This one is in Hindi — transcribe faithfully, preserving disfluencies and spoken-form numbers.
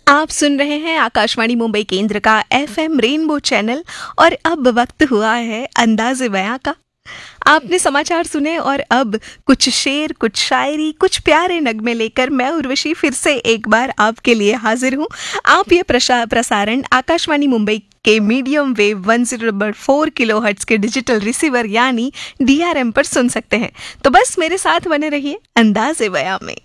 आप सुन रहे हैं आकाशवाणी मुंबई केंद्र का एफएम रेनबो चैनल और अब वक्त हुआ है अंदाज़े बयां का। आपने समाचार सुने और अब कुछ शेर, कुछ शायरी, कुछ प्यारे नगमे लेकर मैं उर्वशी फिर से एक बार आपके लिए हाजिर हूँ। आप ये प्रशा प्रसारण आकाशवाणी मुंबई के medium wave one zero four kilo hertz के डिजिटल रिसीवर यानी डीआरएम पर सुन सकते हैं। तो बस मेरे साथ बने रहिए अंदाज़े बयां में।